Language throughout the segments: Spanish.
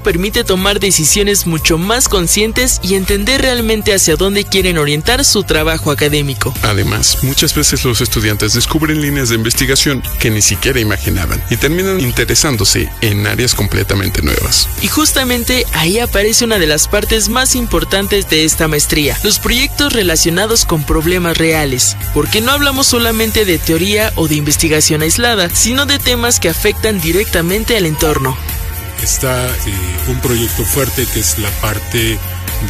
permite tomar decisiones mucho más conscientes y entender realmente hacia dónde quieren orientar su trabajo académico. Además, muchas veces los estudiantes descubren líneas de investigación que ni siquiera imaginaban y terminan interesándose en áreas completamente nuevas. Y justamente ahí aparece una de las partes más importantes de esta maestría, los proyectos relacionados con problemas reales, porque no hablamos solamente de teoría o de investigación aislada, sino de temas que afectan directamente al entorno. Está un proyecto fuerte que es la parte de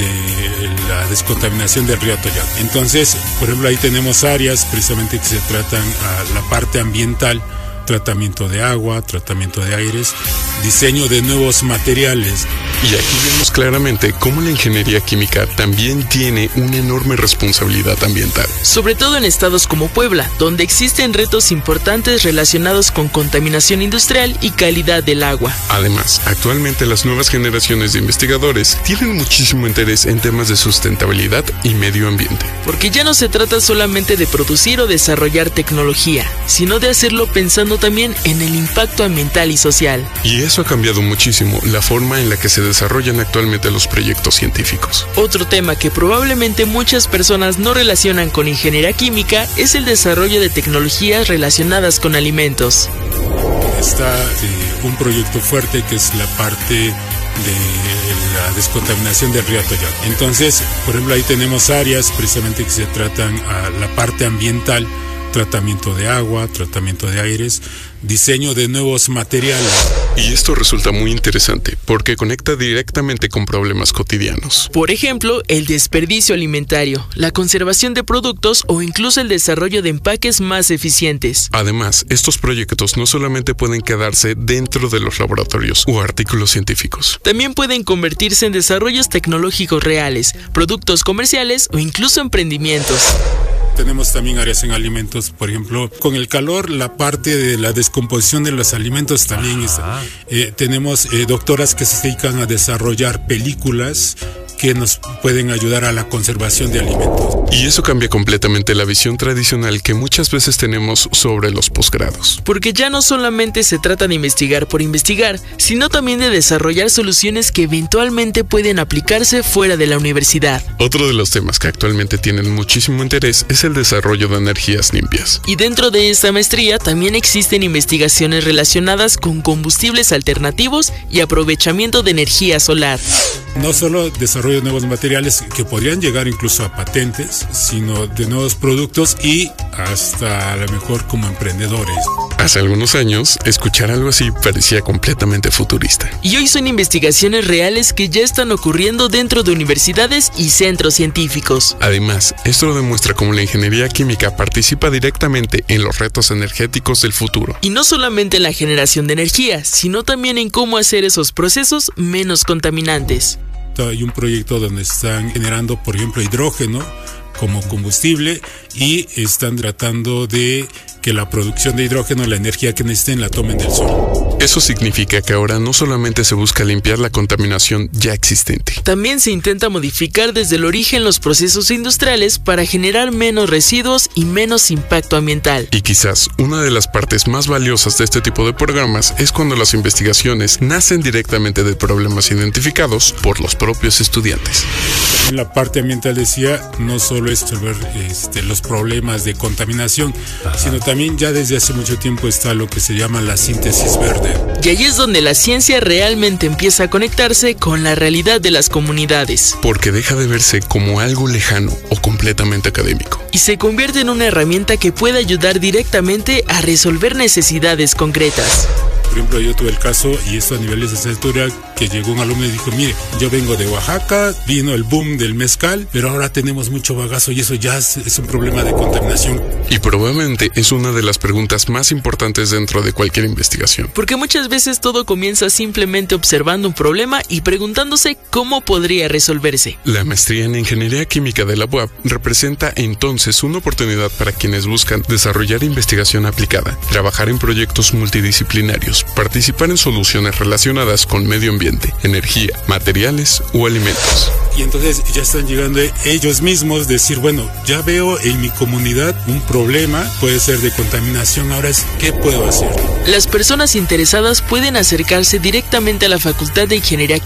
la descontaminación del río Atoyac. Entonces, por ejemplo, ahí tenemos áreas precisamente que se tratan a la parte ambiental, tratamiento de agua, tratamiento de aires, diseño de nuevos materiales. Y aquí vemos claramente cómo la ingeniería química también tiene una enorme responsabilidad ambiental. Sobre todo en estados como Puebla, donde existen retos importantes relacionados con contaminación industrial y calidad del agua. Además, actualmente las nuevas generaciones de investigadores tienen muchísimo interés en temas de sustentabilidad y medio ambiente. Porque ya no se trata solamente de producir o desarrollar tecnología, sino de hacerlo pensando también en el impacto ambiental y social. Y eso ha cambiado muchísimo la forma en la que se desarrollan actualmente los proyectos científicos. Otro tema que probablemente muchas personas no relacionan con ingeniería química es el desarrollo de tecnologías relacionadas con alimentos. Está un proyecto fuerte que es la parte de la descontaminación del río Atoyac. Entonces, por ejemplo, ahí tenemos áreas precisamente que se tratan a la parte ambiental, tratamiento de agua, tratamiento de aires, diseño de nuevos materiales. Y esto resulta muy interesante porque conecta directamente con problemas cotidianos. Por ejemplo, el desperdicio alimentario, la conservación de productos o incluso el desarrollo de empaques más eficientes. Además, estos proyectos no solamente pueden quedarse dentro de los laboratorios o artículos científicos. También pueden convertirse en desarrollos tecnológicos reales, productos comerciales o incluso emprendimientos. Tenemos también áreas en alimentos, por ejemplo, con el calor, la parte de la descomposición de los alimentos también está. Tenemos doctoras que se dedican a desarrollar películas que nos pueden ayudar a la conservación de alimentos. Y eso cambia completamente la visión tradicional que muchas veces tenemos sobre los posgrados. Porque ya no solamente se trata de investigar por investigar, sino también de desarrollar soluciones que eventualmente pueden aplicarse fuera de la universidad. Otro de los temas que actualmente tienen muchísimo interés es el desarrollo de energías limpias. Y dentro de esta maestría también existen investigaciones relacionadas con combustibles alternativos y aprovechamiento de energía solar. No solo desarrollo de nuevos materiales que podrían llegar incluso a patentes, sino de nuevos productos y hasta a lo mejor como emprendedores. Hace algunos años, escuchar algo así parecía completamente futurista. Y hoy son investigaciones reales que ya están ocurriendo dentro de universidades y centros científicos. Además, esto demuestra cómo la ingeniería química participa directamente en los retos energéticos del futuro. Y no solamente en la generación de energía, sino también en cómo hacer esos procesos menos contaminantes. Hay un proyecto donde están generando, por ejemplo, hidrógeno como combustible y están tratando de que la producción de hidrógeno, la energía que necesiten, la tomen del sol. Eso significa que ahora no solamente se busca limpiar la contaminación ya existente. También se intenta modificar desde el origen los procesos industriales para generar menos residuos y menos impacto ambiental. Y quizás una de las partes más valiosas de este tipo de programas es cuando las investigaciones nacen directamente de problemas identificados por los propios estudiantes. En la parte ambiental decía, no solo es resolver los problemas de contaminación, sino también ya desde hace mucho tiempo está lo que se llama la síntesis verde. Y ahí es donde la ciencia realmente empieza a conectarse con la realidad de las comunidades. Porque deja de verse como algo lejano o completamente académico. Y se convierte en una herramienta que puede ayudar directamente a resolver necesidades concretas. Por ejemplo, yo tuve el caso, y esto a nivel de licenciatura, que llegó un alumno y dijo, mire, yo vengo de Oaxaca, vino el boom del mezcal, pero ahora tenemos mucho bagazo y eso ya es un problema de contaminación. Y probablemente es una de las preguntas más importantes dentro de cualquier investigación. Porque muchas veces todo comienza simplemente observando un problema y preguntándose cómo podría resolverse. La maestría en Ingeniería Química de la UAP representa entonces una oportunidad para quienes buscan desarrollar investigación aplicada, trabajar en proyectos multidisciplinarios, participar en soluciones relacionadas con medio ambiente, energía, materiales o alimentos. Y entonces ya están llegando ellos mismos decir, bueno, ya veo en mi comunidad un problema, puede ser de contaminación, ahora es ¿qué puedo hacer? Las personas interesadas pueden acercarse directamente a la Facultad de Ingeniería